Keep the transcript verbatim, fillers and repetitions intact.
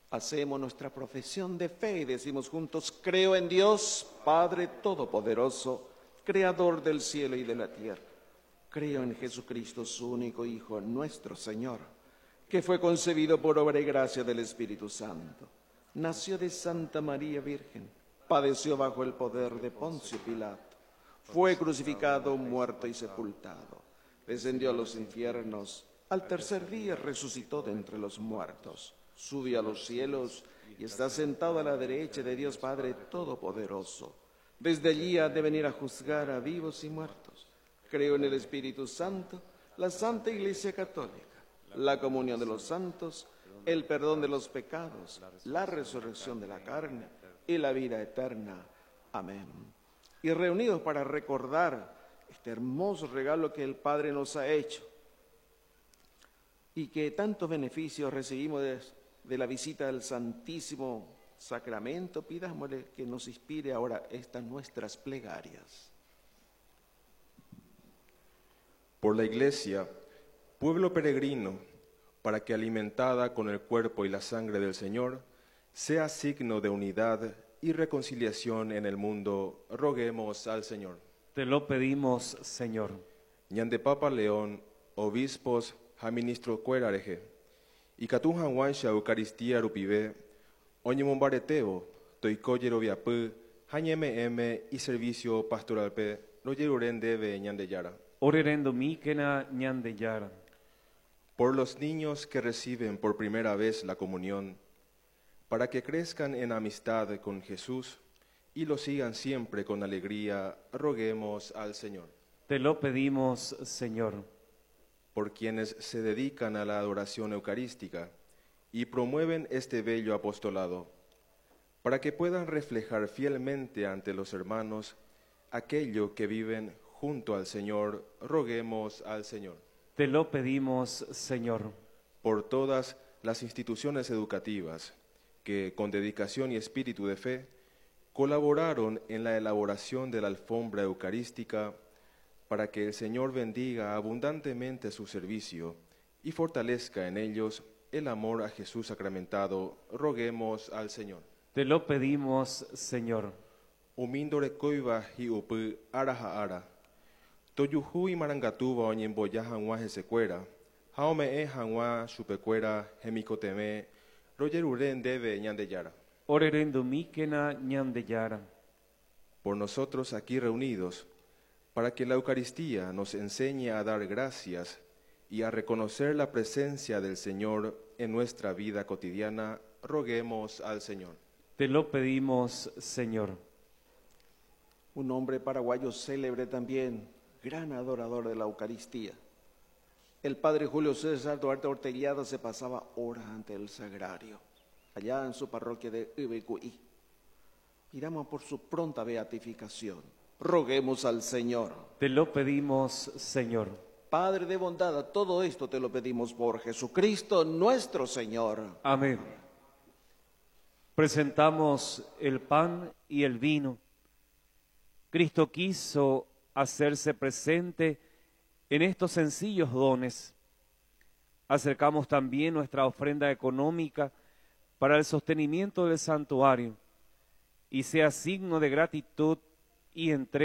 Hacemos nuestra profesión de fe y decimos juntos: creo en Dios, Padre Todopoderoso, Creador del cielo y de la tierra. Creo en Jesucristo, su único Hijo, nuestro Señor, que fue concebido por obra y gracia del Espíritu Santo. Nació de Santa María Virgen, padeció bajo el poder de Poncio Pilato, fue crucificado, muerto y sepultado, descendió a los infiernos, al tercer día resucitó de entre los muertos, subió a los cielos y está sentado a la derecha de Dios Padre Todopoderoso. Desde allí ha de venir a juzgar a vivos y muertos. Creo en el Espíritu Santo, la Santa Iglesia Católica, la comunión de los santos, el perdón de los pecados, la resurrección de la carne y la vida eterna. Amén. Y reunidos para recordar este hermoso regalo que el Padre nos ha hecho y que tantos beneficios recibimos de, de la visita del Santísimo Sacramento, pidámosle que nos inspire ahora estas nuestras plegarias. Por la Iglesia, pueblo peregrino, para que alimentada con el cuerpo y la sangre del Señor, sea signo de unidad y reconciliación en el mundo, roguemos al Señor. Te lo pedimos, Señor. Ñande Papa León, obispos, jaministro cuerareje, y catun hanwansha Eucaristía rupive, oñemombareteo, toicoyero viapı, jañeme eme y servicio pastoralpe, royeruren debe ñande yara. Orerendo míquena ñande yara. Por los niños que reciben por primera vez la comunión, para que crezcan en amistad con Jesús y lo sigan siempre con alegría, roguemos al Señor. Te lo pedimos, Señor. Por quienes se dedican a la adoración eucarística y promueven este bello apostolado, para que puedan reflejar fielmente ante los hermanos aquello que viven junto al Señor, roguemos al Señor. Te lo pedimos, Señor. Por todas las instituciones educativas que, con dedicación y espíritu de fe, colaboraron en la elaboración de la alfombra eucarística, para que el Señor bendiga abundantemente su servicio y fortalezca en ellos el amor a Jesús sacramentado, roguemos al Señor. Te lo pedimos, Señor. Umíndore coiba hi upu araja ara. Toyuhu y marangatuba oñemboya hanwa jesecuera. Jaume e hanwa chupecuera gemicoteme. Royeruren debe ñandeyara. Orerendo míquena ñande yara. Por nosotros aquí reunidos, para que la Eucaristía nos enseñe a dar gracias y a reconocer la presencia del Señor en nuestra vida cotidiana, roguemos al Señor. Te lo pedimos, Señor. Un hombre paraguayo célebre también, gran adorador de la Eucaristía. El padre Julio César Duarte Orteguiada se pasaba horas ante el sagrario, allá en su parroquia de Ibecuí. Pidamos por su pronta beatificación. Roguemos al Señor. Te lo pedimos, Señor. Padre de bondad, a todo esto te lo pedimos por Jesucristo nuestro Señor. Amén. Presentamos el pan y el vino. Cristo quiso hacerse presente en estos sencillos dones. Acercamos también nuestra ofrenda económica para el sostenimiento del santuario y sea signo de gratitud y entrega